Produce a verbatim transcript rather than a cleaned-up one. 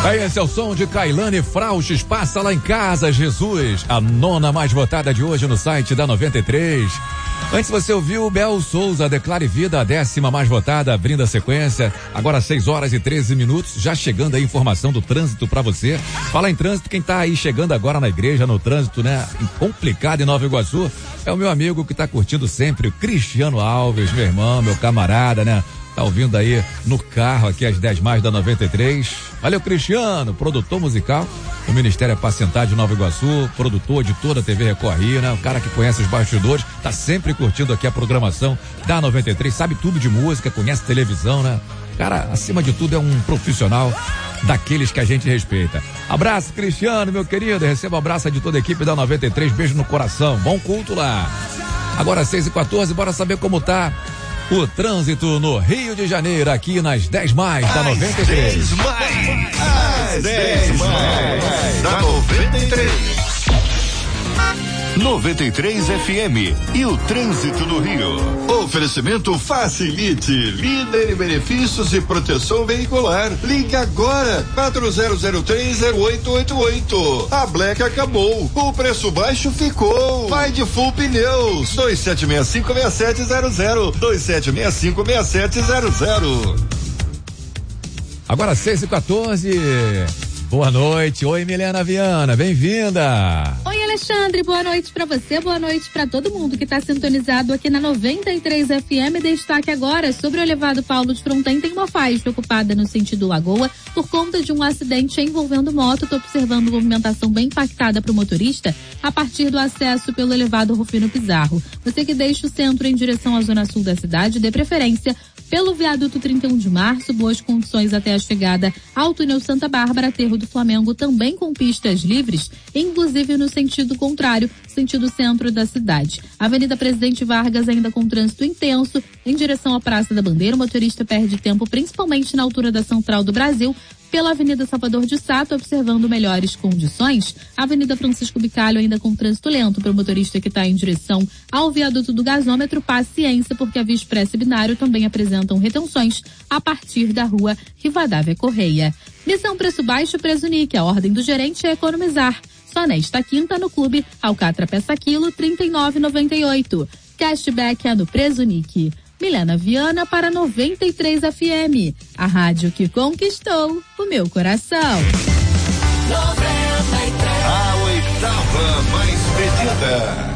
Aí esse é o som de Kailane Frauches, passa lá em casa, Jesus. A nona mais votada de hoje no site da noventa e três. Antes você ouviu Bel Souza, Declare Vida, a décima mais votada, abrindo a sequência. Agora seis horas e treze minutos, já chegando a informação do trânsito pra você. Fala em trânsito, quem tá aí chegando agora na igreja, no trânsito, né? Complicado em Nova Iguaçu, é o meu amigo que tá curtindo sempre, o Cristiano Alves, meu irmão, meu camarada, né? Tá ouvindo aí no carro aqui às dez mais da noventa e três. Valeu, Cristiano, produtor musical do Ministério Apacentar de Nova Iguaçu, produtor de toda a T V Record Rio, né? O cara que conhece os bastidores, tá sempre curtindo aqui a programação da noventa e três, sabe tudo de música, conhece televisão, né? Cara, acima de tudo é um profissional daqueles que a gente respeita. Abraço, Cristiano, meu querido, receba um abraço de toda a equipe da noventa e três, beijo no coração, bom culto lá. Agora seis e quatorze, bora saber como tá o trânsito no Rio de Janeiro, aqui nas dez mais da noventa e três. dez mais, às dez mais da noventa e três. noventa e três F M e o trânsito no Rio. Oferecimento Facilite, líder em benefícios e proteção veicular. Ligue agora, quatro zero zero três zero oito oito oito. A Black acabou, o preço baixo ficou. Vai de Full Pneus, dois sete seis cinco seis sete zero zero, dois sete seis cinco seis sete zero zero. Agora seis e quatorze. Boa noite. Oi, Milena Viana, bem-vinda. Oi, Alexandre, boa noite pra você, boa noite pra todo mundo que tá sintonizado aqui na noventa e três F M. Destaque agora sobre o elevado Paulo de Fronten, tem uma faixa ocupada no sentido Lagoa por conta de um acidente envolvendo moto. Tô observando movimentação bem impactada pro motorista a partir do acesso pelo elevado Rufino Pizarro. Você que deixa o centro em direção à zona sul da cidade, dê preferência pelo viaduto trinta e um de março, boas condições até a chegada ao túnel Santa Bárbara, aterro do Flamengo também com pistas livres, inclusive no sentido contrário, sentido centro da cidade. Avenida Presidente Vargas ainda com trânsito intenso, em direção à Praça da Bandeira, o motorista perde tempo principalmente na altura da Central do Brasil. Pela Avenida Salvador de Sato, observando melhores condições. Avenida Francisco Bicalho ainda com trânsito lento para o motorista que está em direção ao viaduto do gasômetro. Paciência, porque a Via Expressa e Binário também apresentam retenções a partir da rua Rivadavia Correia. Missão Preço Baixo, Presunic. A ordem do gerente é economizar. Só nesta quinta no Clube Alcatra Peça Quilo, trinta e nove reais e noventa e oito centavos. Cashback é no Presunic. Milena Viana para noventa e três F M, a rádio que conquistou o meu coração. A oitava mais pedida.